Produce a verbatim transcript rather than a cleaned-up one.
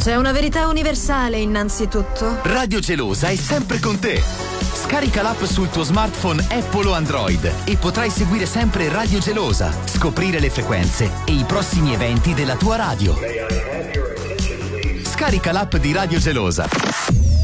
C'è una verità universale innanzitutto. Radio Gelosa è sempre con te. Scarica l'app sul tuo smartphone Apple o Android e potrai seguire sempre Radio Gelosa, scoprire le frequenze e i prossimi eventi della tua radio. Scarica l'app di Radio Gelosa.